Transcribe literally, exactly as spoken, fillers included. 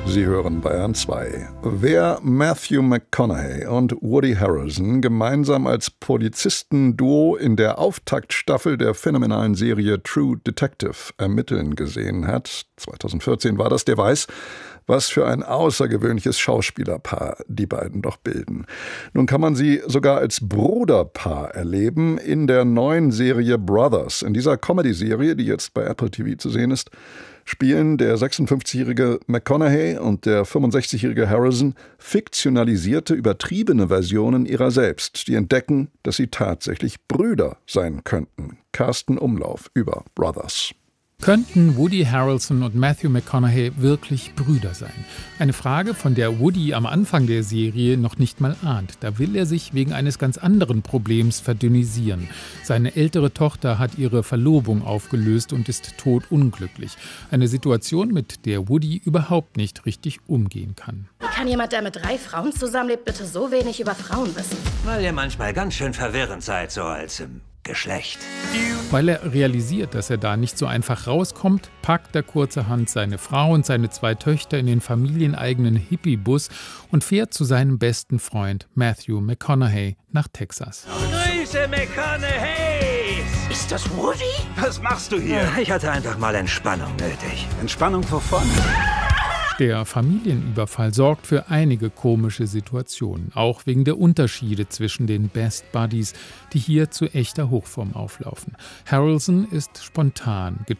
Sie hören Bayern zwei. Wer Matthew McConaughey und Woody Harrelson gemeinsam als Polizistenduo in der Auftaktstaffel der phänomenalen Serie True Detective ermitteln gesehen hat, zweitausendvierzehn war das, der weiß, was für ein außergewöhnliches Schauspielerpaar die beiden doch bilden. Nun kann man sie sogar als Bruderpaar erleben in der neuen Serie Brothers. In dieser Comedy-Serie, die jetzt bei Apple T V zu sehen ist, spielen der sechsundfünfzigjährige McConaughey und der fünfundsechzigjährige Harrelson fiktionalisierte, übertriebene Versionen ihrer selbst, die entdecken, dass sie tatsächlich Brüder sein könnten. Carsten Umlauf über Brothers. Könnten Woody Harrelson und Matthew McConaughey wirklich Brüder sein? Eine Frage, von der Woody am Anfang der Serie noch nicht mal ahnt. Da will er sich wegen eines ganz anderen Problems verdünnisieren. Seine ältere Tochter hat ihre Verlobung aufgelöst und ist todunglücklich. Eine Situation, mit der Woody überhaupt nicht richtig umgehen kann. Wie kann jemand, der mit drei Frauen zusammenlebt, bitte so wenig über Frauen wissen? Weil ihr manchmal ganz schön verwirrend seid, so als im Geschlecht. Weil er realisiert, dass er da nicht so einfach rauskommt, packt er kurzerhand seine Frau und seine zwei Töchter in den familieneigenen Hippie-Bus und fährt zu seinem besten Freund Matthew McConaughey nach Texas. Grüße, McConaughey! Ist das Woody? Was machst du hier? Ich hatte einfach mal Entspannung nötig. Entspannung wovon? Der Familienüberfall sorgt für einige komische Situationen, auch wegen der Unterschiede zwischen den Best Buddies, die hier zu echter Hochform auflaufen. Harrelson ist spontan,